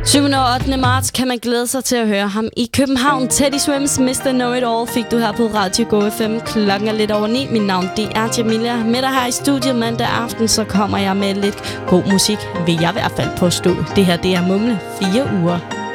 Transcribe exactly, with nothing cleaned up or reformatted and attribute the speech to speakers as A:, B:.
A: syvende og ottende marts kan man glæde sig til at høre ham i København. Teddy Swims mister Know It All fik du her på Radio Go F M. Klokken er lidt over ni. Mit navn det er Jamila. Med dig her i studiet mandag aften, så kommer jeg med lidt god musik, vil jeg i hvert fald påstå. Det her det er Mumle fire uger.